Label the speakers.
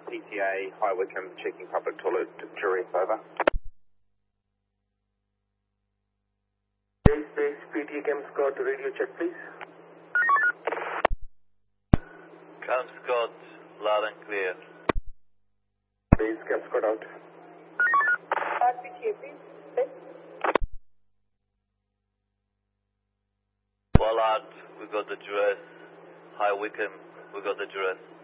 Speaker 1: PTA, High Wycombe, checking public toilet, Jurith, over.
Speaker 2: Base, PTA Cam Scott, radio check please.
Speaker 3: Cam Scott, loud and clear.
Speaker 2: Base, Cam Scott out.
Speaker 4: PTA please.
Speaker 3: Ballard, we got the duress. High Wycombe, we got the duress.